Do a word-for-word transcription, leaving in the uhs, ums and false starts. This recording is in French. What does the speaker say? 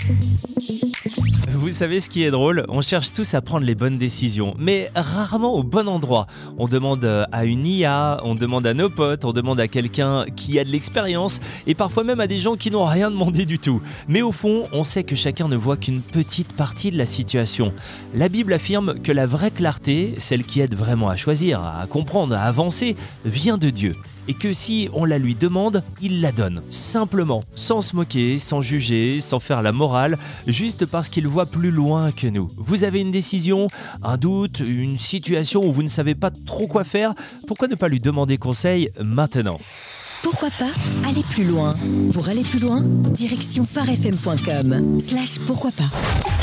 Vous savez ce qui est drôle? On cherche tous à prendre les bonnes décisions, mais rarement au bon endroit. On demande à une I A, on demande à nos potes, on demande à quelqu'un qui a de l'expérience et parfois même à des gens qui n'ont rien demandé du tout. Mais au fond, on sait que chacun ne voit qu'une petite partie de la situation. La Bible affirme que la vraie clarté, celle qui aide vraiment à choisir, à comprendre, à avancer, vient de Dieu. Et que si on la lui demande, il la donne, simplement, sans se moquer, sans juger, sans faire la morale, juste parce qu'il voit plus loin que nous. Vous avez une décision, un doute, une situation où vous ne savez pas trop quoi faire, pourquoi ne pas lui demander conseil maintenant ? Pourquoi pas aller plus loin? Pour aller plus loin, direction pharefm point com slash pourquoi pas.